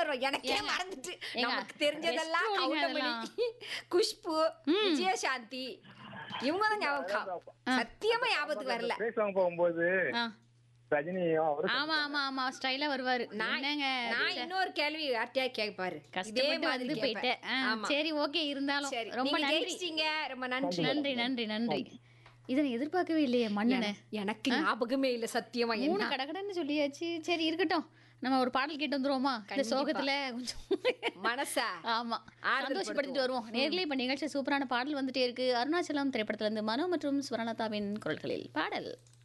வரும். எனக்கே மறந்துட்டு. ஏங்க, நமக்கு தெரிஞ்சதெல்லாம் rest roll கவுண்டமணி, குஷ்பு, விஜயசாந்தி இவங்க தான் ஞாபகம். சத்தியமா ஞாபகத்துக்கு வரல. பிரேஸ் வாங்க போகும்போது ஆ. ரஜினியும் ஆமா ஆமா ஆமா ஸ்டைலா வருவாரு. என்னங்க நான் இன்னொரு கேள்வி யார்ட்டையா கேட்பாரு. இதே கஷ்டப்பட்டு மாதிரி வந்து போயிட்டேன். ஆமா. சரி ஓகே இருந்தாலும் சரி, ரொம்ப நீங்க நன்றி. ஜெயிச்சிட்டீங்க. ரொம்ப நன்றி. நன்றி நன்றி நன்றி. இதை நான் எதிர்பார்க்கவே இல்லையே மண்ணனே. எனக்கு ஞாபகமே இல்ல சத்தியமா. 3 கடகடன்னு சொல்லியாச்சு. சரி இருக்கட்டும், நம்ம ஒரு பாடல் கேட்டு வந்துருவோமா? இந்த சோகத்துல கொஞ்சம் மனசா ஆமா சந்தோஷப்படுத்திட்டு வருவோம். நேர்லயே இப்ப நிகழ்ச்சி சூப்பரான பாடல் வந்துட்டே இருக்கு. அருணாச்சலம் திரைப்படத்துல இருந்து மனோ மற்றும் ஸ்வர்ணலதாவின் குரல்களில் பாடல்.